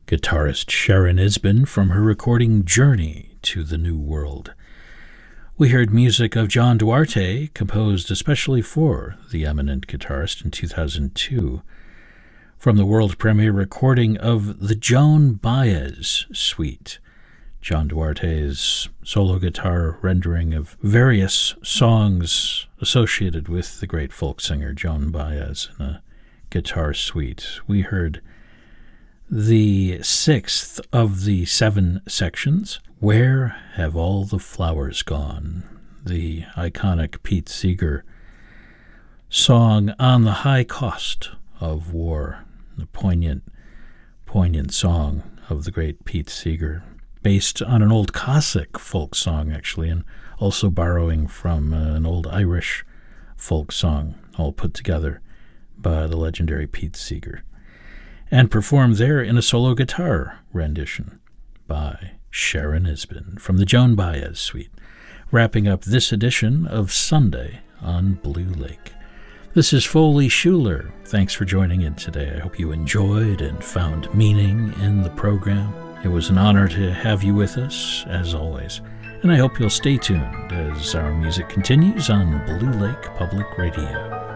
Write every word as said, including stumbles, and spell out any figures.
guitarist Sharon Isbin from her recording Journey to the New World. We heard music of John Duarte, composed especially for the eminent guitarist in two thousand two, from the world premiere recording of the Joan Baez Suite, John Duarte's solo guitar rendering of various songs associated with the great folk singer Joan Baez in a guitar suite. We heard the sixth of the seven sections, Where Have All the Flowers Gone?, the iconic Pete Seeger song on the high cost of war, the poignant, poignant song of the great Pete Seeger, based on an old Cossack folk song, actually, and also borrowing from uh, an old Irish folk song, all put together by the legendary Pete Seeger, and performed there in a solo guitar rendition by Sharon Isbin from the Joan Baez Suite, wrapping up this edition of Sunday on Blue Lake. This is Foley Schuler. Thanks for joining in today. I hope you enjoyed and found meaning in the program. It was an honor to have you with us, as always, and I hope you'll stay tuned as our music continues on Blue Lake Public Radio.